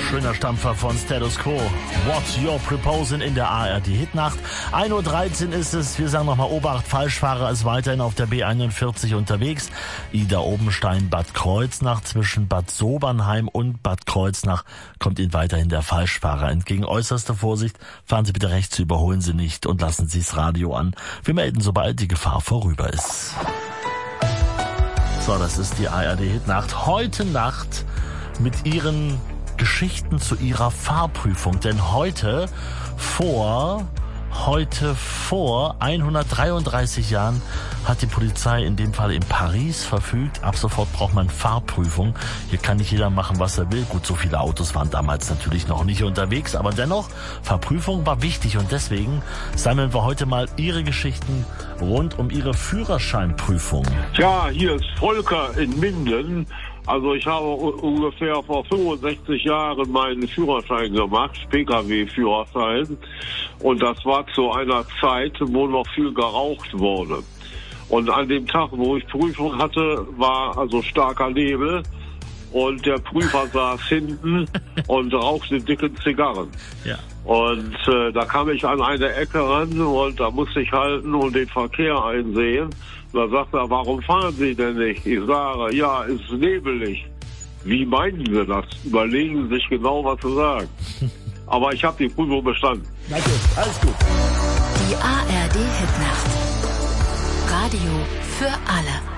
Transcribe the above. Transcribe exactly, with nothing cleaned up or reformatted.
Schöner Stampfer von Status Quo. What's Your Proposing in der A R D-Hitnacht. ein Uhr dreizehn ist es. Wir sagen nochmal Obacht, Falschfahrer ist weiterhin auf der B einundvierzig unterwegs. Ida Obenstein, Bad Kreuznach, zwischen Bad Sobernheim und Bad Kreuznach kommt Ihnen weiterhin der Falschfahrer entgegen. Äußerste Vorsicht, fahren Sie bitte rechts, überholen Sie nicht und lassen Sie das Radio an. Wir melden, sobald die Gefahr vorüber ist. So, das ist die A R D-Hitnacht. Heute Nacht mit Ihren Geschichten zu Ihrer Fahrprüfung. Denn heute vor, heute vor hundertdreiunddreißig Jahren hat die Polizei in dem Fall in Paris verfügt, ab sofort braucht man Fahrprüfung. Hier kann nicht jeder machen, was er will. Gut, so viele Autos waren damals natürlich noch nicht unterwegs, aber dennoch, Fahrprüfung war wichtig und deswegen sammeln wir heute mal Ihre Geschichten rund um Ihre Führerscheinprüfung. Ja, hier ist Volker in Minden. Also ich habe ungefähr vor fünfundsechzig Jahren meinen Führerschein gemacht, P K W-Führerschein. Und das war zu einer Zeit, wo noch viel geraucht wurde. Und an dem Tag, wo ich Prüfung hatte, war also starker Nebel. Und der Prüfer saß hinten und rauchte dicke Zigarren. Ja. Und äh, da kam ich an eine Ecke ran und da musste ich halten und den Verkehr einsehen. Da sagt er, warum fahren Sie denn nicht? Ich sage, ja, es ist nebelig. Wie meinen Sie das? Überlegen Sie sich genau, was Sie sagen. Aber ich habe die Prüfung bestanden. Na gut, alles gut. Die A R D-Hitnacht. Radio für alle.